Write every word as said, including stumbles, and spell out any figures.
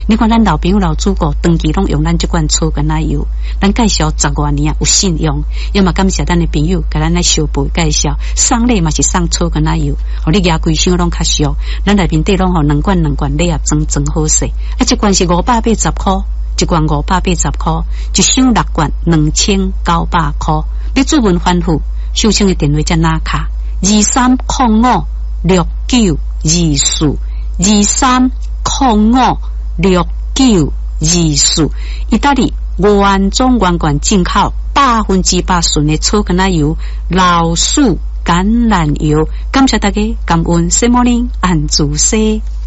你看咱老朋友老祖国长期拢用咱这款草根奶油，咱介绍十多年啊有信用，要么感谢咱的朋友给咱来小辈介绍，送礼嘛是送草根奶油，互你牙规箱拢较俗，咱内面底拢互两罐两罐礼盒装装好势，啊一罐是五百八十块，一罐五百八十块，一箱六罐两千九百块，你主文反复，秀清的电话才拿卡二三零五六九二四二三零五。六九二四，意大利原装原罐进口百分之百纯的草根奶油、老树橄榄油，感谢大家，感恩 Good morning， 安住西。